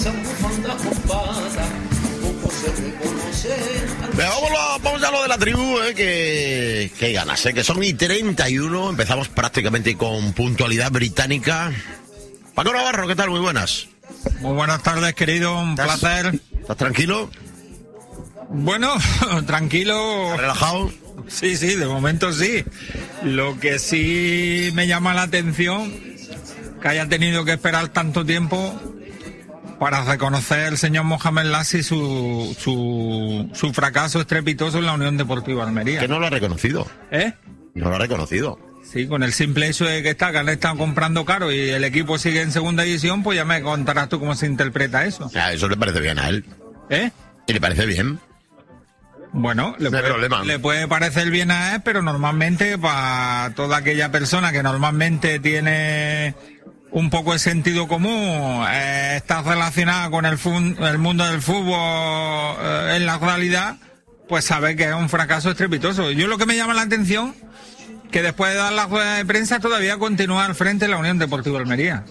Vamos a lo de la tribu, que hay ganas, que son y 31, empezamos prácticamente con puntualidad británica. Paco Navarro, ¿qué tal? Muy buenas. Muy buenas tardes, querido, un placer. ¿Estás tranquilo? Bueno, tranquilo. ¿Relajado? Sí, de momento sí. Lo que sí me llama la atención, que haya tenido que esperar tanto tiempo para reconocer el señor Mohamed Lassi su fracaso estrepitoso en la Unión Deportiva Almería. Que no lo ha reconocido. No lo ha reconocido. Sí, con el simple hecho de que han estado comprando caro y el equipo sigue en segunda división, pues ya me contarás tú cómo se interpreta eso. Eso le parece bien a él. ¿Y le parece bien? Bueno, le puede parecer bien a él, pero normalmente para toda aquella persona que normalmente tiene un poco de sentido común, está relacionada con el mundo del fútbol en la realidad, pues sabe que es un fracaso estrepitoso. Yo lo que me llama la atención, que después de dar la rueda de prensa todavía continúa al frente de la Unión Deportiva Almería.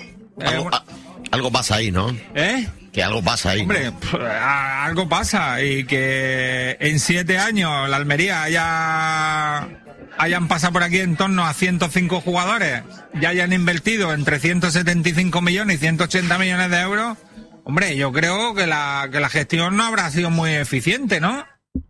Algo pasa ahí, ¿no? Que algo pasa ahí. Hombre, ¿no? Algo pasa, y que en 7 años la Almería hayan pasado por aquí en torno a 105 jugadores, ya hayan invertido entre 175 millones y 180 millones de euros. Hombre, yo creo que la gestión no habrá sido muy eficiente, ¿no?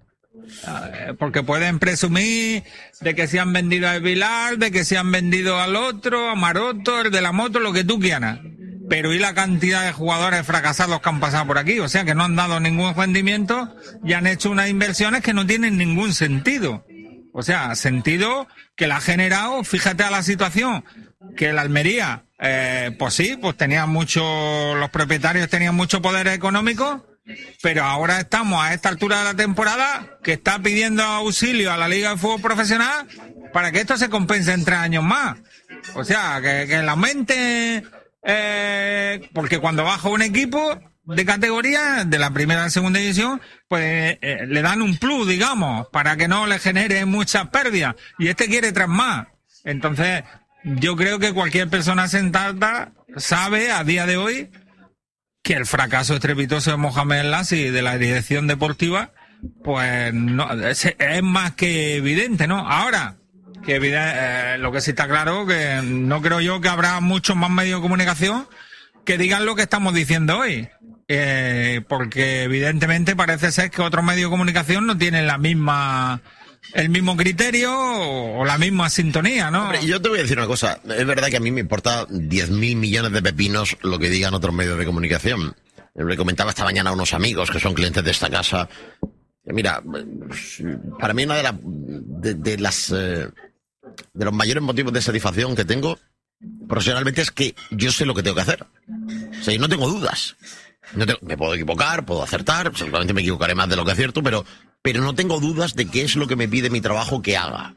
Porque pueden presumir de que se han vendido a Vilar, de que se han vendido al otro, a Maroto, el de la moto, lo que tú quieras. Pero ¿y la cantidad de jugadores fracasados que han pasado por aquí? O sea, que no han dado ningún rendimiento y han hecho unas inversiones que no tienen ningún sentido. O sea, sentido que la ha generado, fíjate a la situación, que la Almería, pues los propietarios tenían mucho poder económico, pero ahora estamos a esta altura de la temporada que está pidiendo auxilio a la Liga de Fútbol Profesional para que esto se compense en 3 años más. O sea, que la mente... porque cuando baja un equipo de categoría, de la primera a la segunda división, pues le dan un plus, digamos, para que no le genere muchas pérdidas, y este quiere 3 más. Entonces, yo creo que cualquier persona sentada sabe a día de hoy que el fracaso estrepitoso de Mohamed Lassi de la dirección deportiva, pues no, es más que evidente, ¿no? Ahora, lo que sí está claro, que no creo yo que habrá muchos más medios de comunicación que digan lo que estamos diciendo hoy, porque evidentemente parece ser que otros medios de comunicación no tienen el mismo criterio o la misma sintonía, ¿no? Hombre, yo te voy a decir una cosa, es verdad que a mí me importa 10.000 millones de pepinos lo que digan otros medios de comunicación. Le comentaba esta mañana a unos amigos que son clientes de esta casa. Mira, para mí una de los mayores motivos de satisfacción que tengo profesionalmente es que yo sé lo que tengo que hacer. O sea, yo no tengo dudas. Me puedo equivocar, puedo acertar, seguramente me equivocaré más de lo que acierto, pero no tengo dudas de qué es lo que me pide mi trabajo que haga.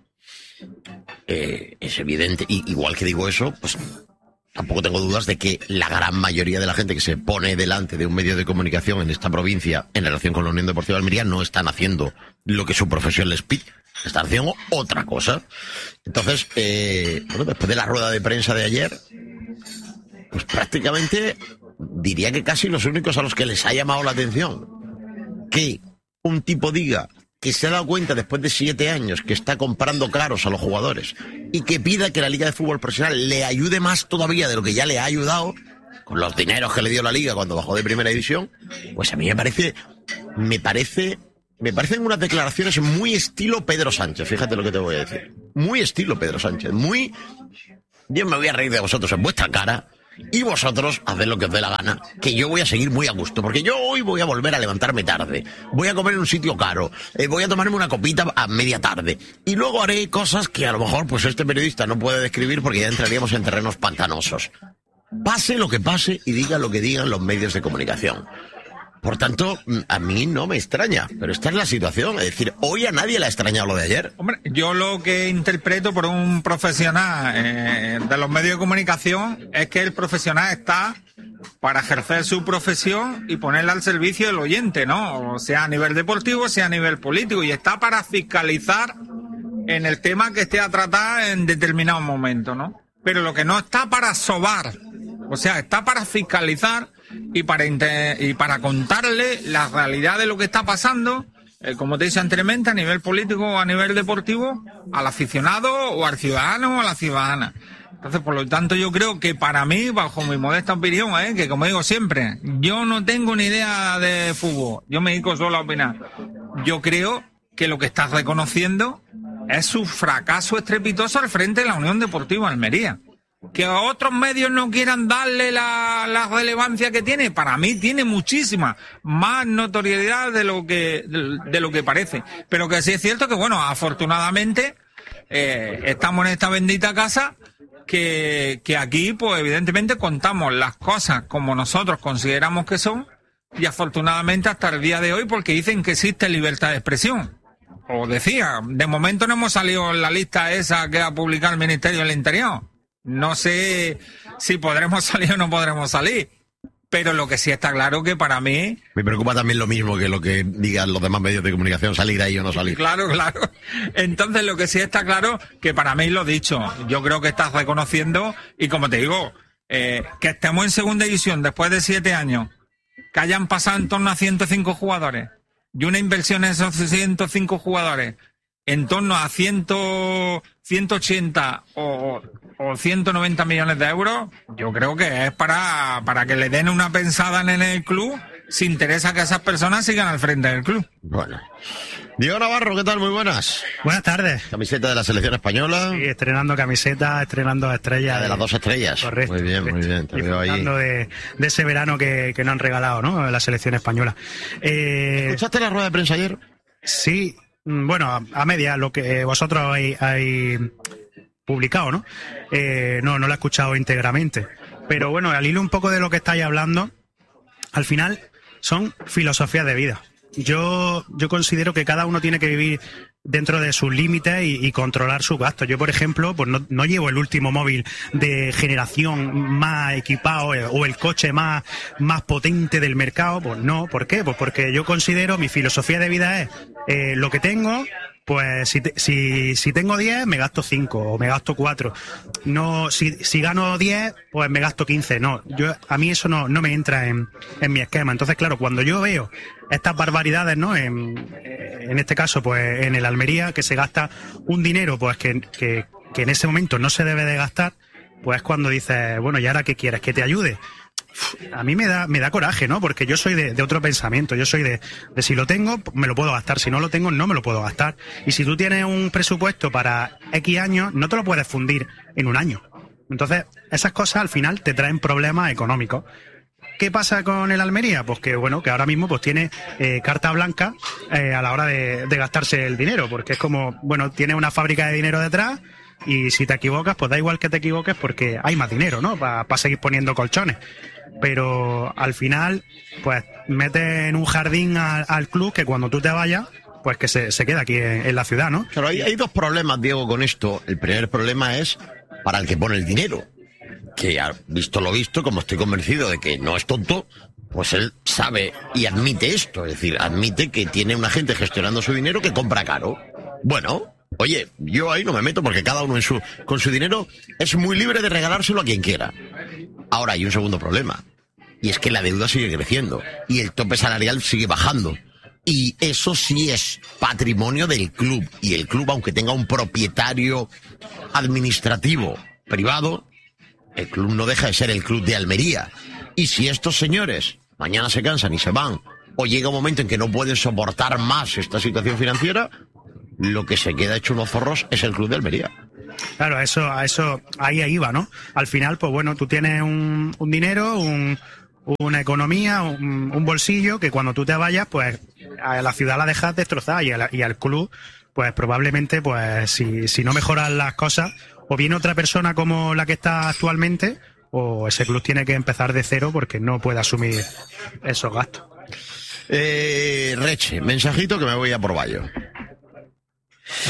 Es evidente, y igual que digo eso, pues tampoco tengo dudas de que la gran mayoría de la gente que se pone delante de un medio de comunicación en esta provincia en relación con la Unión Deportiva de Almería no están haciendo lo que su profesión les pide, están haciendo otra cosa. Entonces, después de la rueda de prensa de ayer, pues prácticamente diría que casi los únicos a los que les ha llamado la atención que un tipo diga que se ha dado cuenta después de 7 años que está comprando caros a los jugadores y que pida que la Liga de Fútbol Profesional le ayude más todavía de lo que ya le ha ayudado con los dineros que le dio la Liga cuando bajó de primera división, pues a mí me parecen unas declaraciones muy estilo Pedro Sánchez, fíjate lo que te voy a decir. Muy estilo Pedro Sánchez, yo me voy a reír de vosotros en vuestra cara y vosotros haced lo que os dé la gana, que yo voy a seguir muy a gusto, porque yo hoy voy a volver a levantarme tarde, voy a comer en un sitio caro, voy a tomarme una copita a media tarde, y luego haré cosas que a lo mejor pues este periodista no puede describir porque ya entraríamos en terrenos pantanosos. Pase lo que pase y diga lo que digan los medios de comunicación. Por tanto, a mí no me extraña, pero esta es la situación. Es decir, hoy a nadie le ha extrañado lo de ayer. Hombre, yo lo que interpreto por un profesional de los medios de comunicación es que el profesional está para ejercer su profesión y ponerla al servicio del oyente, ¿no? O sea a nivel deportivo, sea a nivel político, y está para fiscalizar en el tema que esté a tratar en determinado momento, ¿no? Pero lo que no está para sobar, o sea, está para fiscalizar y para contarle la realidad de lo que está pasando, como te he dicho anteriormente, a nivel político o a nivel deportivo, al aficionado o al ciudadano o a la ciudadana. Entonces, por lo tanto, yo creo que para mí, bajo mi modesta opinión, que como digo siempre, yo no tengo ni idea de fútbol, yo me dedico solo a opinar. Yo creo que lo que estás reconociendo es su fracaso estrepitoso al frente de la Unión Deportiva Almería. Que a otros medios no quieran darle la relevancia que tiene, para mí tiene muchísima más notoriedad de lo que parece. Pero que sí es cierto que, bueno, afortunadamente estamos en esta bendita casa que aquí, pues evidentemente contamos las cosas como nosotros consideramos que son, y afortunadamente hasta el día de hoy, porque dicen que existe libertad de expresión. Os decía, de momento no hemos salido en la lista esa que ha publicado el Ministerio del Interior. No sé si podremos salir o no podremos salir, pero lo que sí está claro que para mí... Me preocupa también lo mismo que lo que digan los demás medios de comunicación, salir ahí o no salir. Claro. Entonces lo que sí está claro que para mí, lo dicho, yo creo que estás reconociendo, y como te digo, que estemos en segunda división después de 7 años, que hayan pasado en torno a 105 jugadores, y una inversión en esos 105 jugadores en torno a 180 o 190 millones de euros, yo creo que es para que le den una pensada en el club, si interesa que esas personas sigan al frente del club. Bueno. Diego Navarro, ¿qué tal? Muy buenas. Buenas tardes. Camiseta de la selección española. Sí, estrenando camiseta, estrenando estrellas. De las 2 estrellas. Correcto. Muy bien. Te veo ahí. De ese verano que nos han regalado, ¿no? La selección española. ¿Escuchaste la rueda de prensa ayer? Sí, bueno, a media, lo que vosotros hay publicado, ¿no? No la he escuchado íntegramente. Pero bueno, al hilo un poco de lo que estáis hablando, al final son filosofías de vida. Yo considero que cada uno tiene que vivir dentro de sus límites y controlar sus gastos. Yo, por ejemplo, pues no llevo el último móvil de generación más equipado o el coche más potente del mercado. Pues no, ¿por qué? Pues porque yo considero, mi filosofía de vida es lo que tengo. Pues si tengo 10, me gasto 5 o me gasto 4. No, si gano 10, pues me gasto 15. No, a mí eso no me entra en mi esquema. Entonces, claro, cuando yo veo estas barbaridades, ¿no? En este caso, pues en el Almería, que se gasta un dinero, pues que en ese momento no se debe de gastar, pues cuando dices, bueno, ¿y ahora qué quieres? ¿Que te ayude? A mí me da coraje, ¿no? Porque yo soy de otro pensamiento. Yo soy de si lo tengo, me lo puedo gastar. Si no lo tengo, no me lo puedo gastar. Y si tú tienes un presupuesto para X años, no te lo puedes fundir en un año. Entonces, esas cosas al final te traen problemas económicos. ¿Qué pasa con el Almería? Pues que bueno, que ahora mismo pues tiene carta blanca a la hora de gastarse el dinero. Porque es como, bueno, tiene una fábrica de dinero detrás. Y si te equivocas, pues da igual que te equivoques porque hay más dinero, ¿no? Para seguir poniendo colchones. Pero al final, pues metes en un jardín al club que cuando tú te vayas, pues que se queda aquí en la ciudad, ¿no? Pero hay dos problemas, Diego, con esto. El primer problema es para el que pone el dinero. Que visto lo visto, como estoy convencido de que no es tonto, pues él sabe y admite esto. Es decir, admite que tiene una gente gestionando su dinero que compra caro. Bueno, oye, yo ahí no me meto porque cada uno con su dinero es muy libre de regalárselo a quien quiera. Ahora hay un segundo problema, y es que la deuda sigue creciendo y el tope salarial sigue bajando. Y eso sí es patrimonio del club. Y el club, aunque tenga un propietario administrativo privado, el club no deja de ser el club de Almería. Y si estos señores mañana se cansan y se van, o llega un momento en que no pueden soportar más esta situación financiera, lo que se queda hecho unos zorros es el club de Almería. Claro, eso ahí iba, ¿no? Al final, pues bueno, tú tienes un dinero, una economía, un bolsillo que cuando tú te vayas, pues a la ciudad la dejas destrozada y al club, pues probablemente, pues si no mejoran las cosas, o viene otra persona como la que está actualmente, o ese club tiene que empezar de cero porque no puede asumir esos gastos. Reche, mensajito que me voy a por Bayo.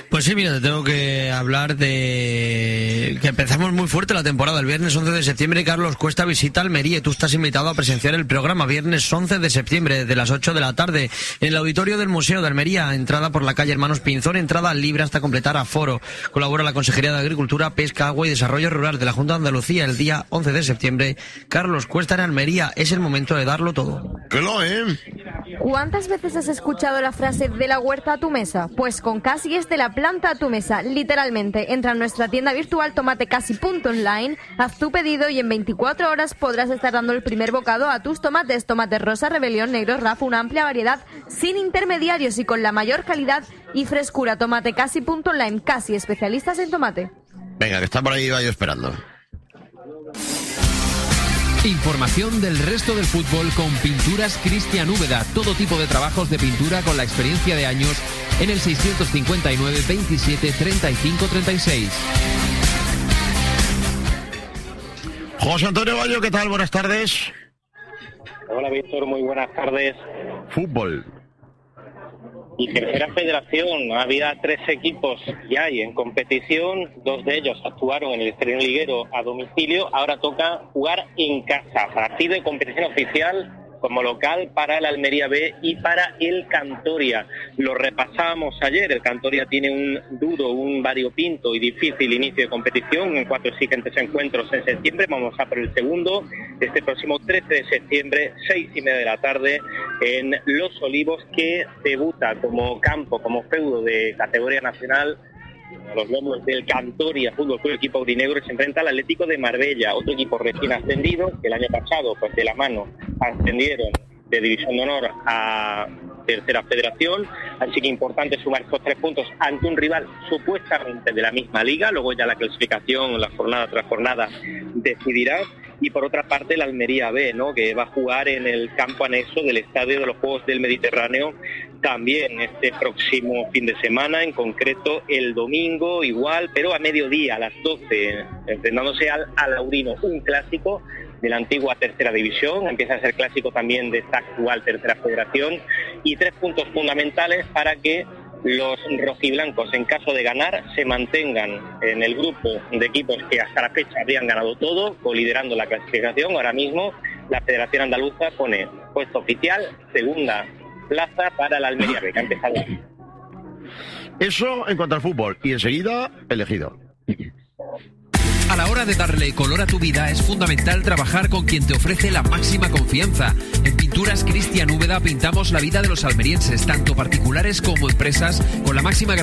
Pues sí, mira, te tengo que hablar de que empezamos muy fuerte la temporada. El viernes 11 de septiembre Carlos Cuesta visita Almería y tú estás invitado a presenciar el programa viernes 11 de septiembre desde las 8 de la tarde en el auditorio del Museo de Almería. Entrada por la calle Hermanos Pinzón, entrada libre hasta completar aforo. Colabora la Consejería de Agricultura, Pesca, Agua y Desarrollo Rural de la Junta de Andalucía. El día 11 de septiembre, Carlos Cuesta en Almería. Es el momento de darlo todo. ¿Cuántas veces has escuchado la frase de la huerta a tu mesa? Pues con Casi es de la planta a tu mesa, literalmente. Entra en nuestra tienda virtual tomatecasi.online, haz tu pedido y en 24 horas podrás estar dando el primer bocado a tus tomates. Tomates rosa, rebelión, negro, rafa, una amplia variedad, sin intermediarios y con la mayor calidad y frescura. Tomatecasi.online, Casi, especialistas en tomate. Venga, que está por ahí, iba yo esperando. Información del resto del fútbol con Pinturas Cristian Úbeda. Todo tipo de trabajos de pintura con la experiencia de años en el 659 27 35 36. José Antonio Bayo, ¿qué tal? Buenas tardes. Hola, Víctor, muy buenas tardes. Fútbol. Y tercera federación, había 3 equipos que hay en competición, 2 de ellos actuaron en el exterior liguero a domicilio, ahora toca jugar en casa, partido de competición oficial como local para el Almería B y para el Cantoria. Lo repasábamos ayer, el Cantoria tiene un duro, un variopinto y difícil inicio de competición en 4 exigentes encuentros en septiembre. Vamos a por el segundo, este próximo 13 de septiembre, 6:30 de la tarde, en Los Olivos, que debuta como campo, como feudo de categoría nacional. Los lomos del Cantoria Fútbol Club, equipo aurinegro, se enfrenta al Atlético de Marbella, otro equipo recién ascendido, que el año pasado, pues de la mano, ascendieron de División de Honor a Tercera Federación, así que importante sumar estos 3 puntos ante un rival supuestamente de la misma liga, luego ya la clasificación, la jornada tras jornada, decidirá. Y por otra parte el Almería B, ¿no?, que va a jugar en el campo anexo del Estadio de los Juegos del Mediterráneo también este próximo fin de semana, en concreto el domingo igual, pero a mediodía, a las 12, enfrentándose al Alaurino, un clásico de la antigua tercera división, empieza a ser clásico también de esta actual tercera federación, y 3 puntos fundamentales para que los rojiblancos, en caso de ganar, se mantengan en el grupo de equipos que hasta la fecha habían ganado todo, coliderando la clasificación. Ahora mismo la Federación Andaluza pone puesto oficial, segunda plaza para la Almería B, que ha empezado. Eso en cuanto al fútbol. Y enseguida, elegido. A la hora de darle color a tu vida es fundamental trabajar con quien te ofrece la máxima confianza. En Pinturas Cristian Úbeda pintamos la vida de los almerienses, tanto particulares como empresas, con la máxima